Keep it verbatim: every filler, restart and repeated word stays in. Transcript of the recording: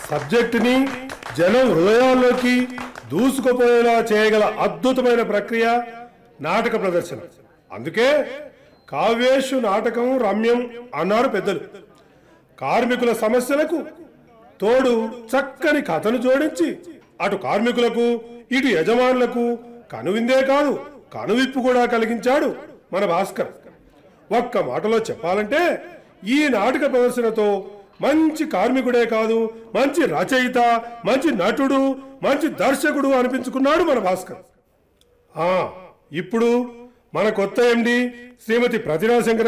సబ్జెక్టుని జనం హృదయాల్లోకి దూసుకుపోయేలా చేయగల అద్భుతమైన ప్రక్రియ నాటక ప్రదర్శన. అందుకే కావ్యేషు నాటకం రమ్యం అన్నారు పెద్దలు. కార్మికుల సమస్యలకు తోడు చక్కని కథను జోడించి అటు కార్మికులకు ఇటు యజమానులకు కనువిందే కాదు కనువిప్పు కూడా కలిగించాడు మన భాస్కర్. ఒక్క మాటలో చెప్పాలంటే ఈ నాటక ప్రదర్శనతో మంచి కార్మికుడే కాదు, మంచి రచయిత, మంచి నటుడు, మంచి దర్శకుడు అనిపించుకున్నాడు మన భాస్కర్. ఆ ఇప్పుడు మన కొత్త ఎండి శ్రీమతి ప్రతిభా శంకర్